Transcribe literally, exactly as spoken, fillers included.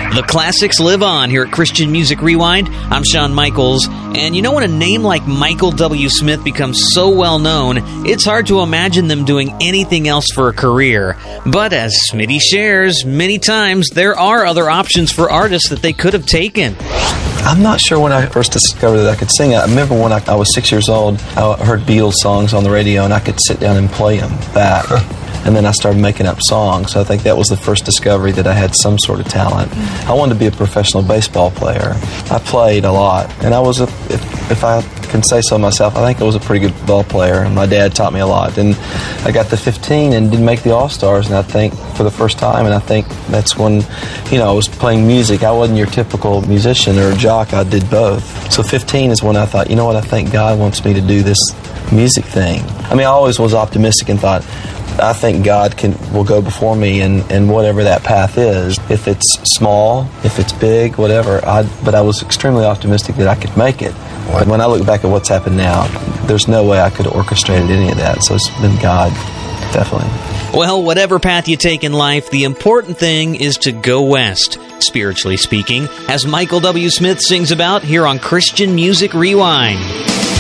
The classics live on here at Christian Music Rewind. I'm Shawn Michaels, and you know when a name like Michael W. Smith becomes so well known, it's hard to imagine them doing anything else for a career. But as Smitty shares, many times there are other options for artists that they could have taken. I'm not sure when I first discovered that I could sing. I remember when I, I was six years old, I heard Beatles songs on the radio, and I could sit down and play them back. And then I started making up songs. So I think that was the first discovery that I had some sort of talent. I wanted to be a professional baseball player. I played a lot, and I was, a, if, if I can say so myself, I think I was a pretty good ball player, and my dad taught me a lot. And I got to fifteen and didn't make the All-Stars, and I think for the first time, and I think that's when, you know, I was playing music. I wasn't your typical musician or jock. I did both. So fifteen is when I thought, you know what, I think God wants me to do this music thing. I mean, I always was optimistic and thought, I think God can will go before me, and, and whatever that path is, if it's small, if it's big, whatever. I, but I was extremely optimistic that I could make it. But when I look back at what's happened now, there's no way I could have orchestrated any of that. So it's been God, definitely. Well, whatever path you take in life, the important thing is to go west, spiritually speaking, as Michael W. Smith sings about here on Christian Music Rewind.